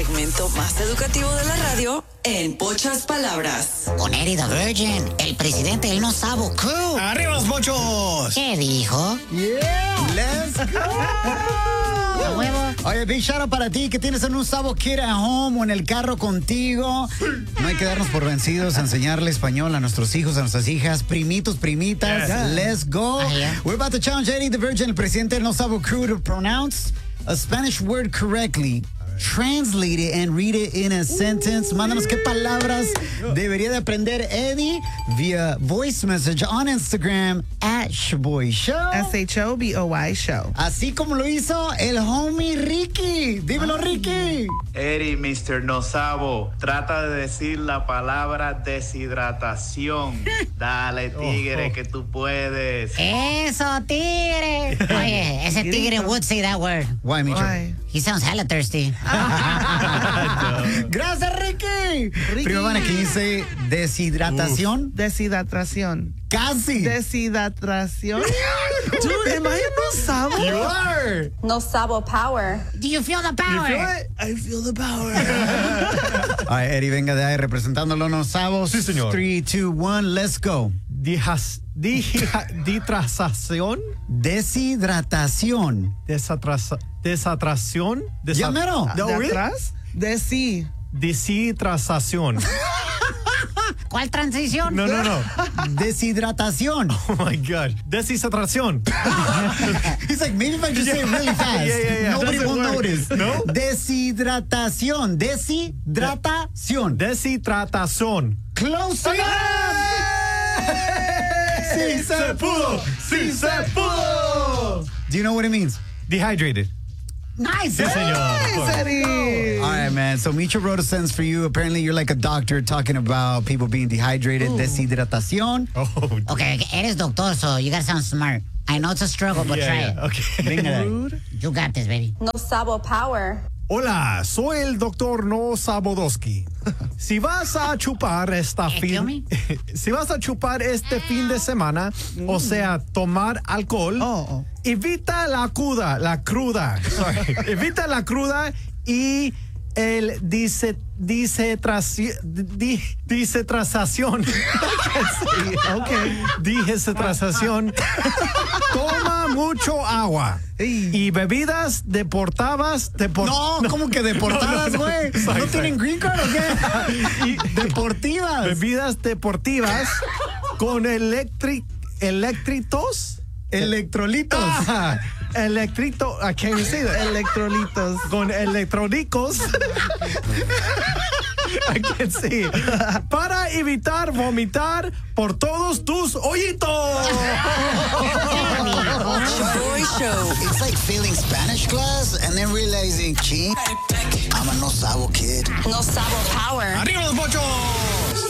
segmento más educativo de la radio en pocas palabras. Con Eddie the Virgin, el presidente del No Sabo Crew. ¡Arriba los mochos! ¿Qué dijo? ¡Yeah! ¡Let's go! ¿A huevo? Oye, big shout out para ti que tienes un Sabo Kid at home o en el carro contigo. No hay que darnos por vencidos a enseñarle español a nuestros hijos, a nuestras hijas, primitos, primitas. Yeah. Let's go. Yeah. We're about to challenge Eddie the Virgin, el presidente del No Sabo Crew, to pronounce a Spanish word correctly. Translate it and read it in a sentence. Mándanos qué palabras debería de aprender Eddie via voice message on Instagram at Shaboy Show. SHOBOY Show. Así como lo hizo el homie Ricky. Dímelo, Ricky. Eddie, Mr. No Sabo, trata de decir la palabra deshidratación. Dale, tigre, que tú puedes. Eso, tigre. Oye, ese tigre would say that word. Why, Micho? Why? He sounds hella thirsty. Gracias, Ricky. Ricky. Prima Vane, can you say deshidratación? Deshidratación. Casi. Deshidratación. Dude, am I a No Sabo? You are. No Sabo Power. Do you feel the power? I feel the power. Ay, Eddie, venga de ahí representándolo No Sabos. Sí, señor. 3, 2, 1, let's go. Ditrasación. Deshidratación. Desatración. Ya mero. No, ¿De really? atrás? De sí. Deshidratación. ¿Cuál transición? No. Deshidratación. Oh my God. Deshidratación. He's like, maybe if I just say it really fast. Yeah. Nobody Doesn't will work. notice. No? Deshidratación. Deshidratación. Deshidratación. Close enough. Sí se pudo. Sí se pudo. Do you know what it means? Dehydrated. Nice. Sí, señor. Nice, Eddie. All right, man. So Micho wrote a sentence for you. Apparently, you're like a doctor talking about people being dehydrated. Deshidratación. Oh, Okay, eres doctor, so you gotta sound smart. I know it's a struggle, but try it. Okay. Venga de ahí. Rude. You got this, baby. No Sabo Power. Hola, soy el doctor No Sabodowski. Si vas a chupar si vas a chupar este fin de semana, o sea, tomar alcohol, evita la cruda. Sorry. Evita la cruda y el deshidratación. Deshidratación. Toma mucho agua. Y bebidas deportadas. No, ¿cómo que deportadas, güey? No, ¿No tienen green card o qué? Deportivas. Bebidas deportivas con electritos. Electrolitos. Electrito. I can't even say that. Electrolitos. Con electrónicos. I can't say it. Para evitar vomitar por todos tus hoyitos. Shaboy Show. It's like failing Spanish class and then realizing, ching, I'm a No Sabo kid. No Sabo Power. ¡Arriba los mochos!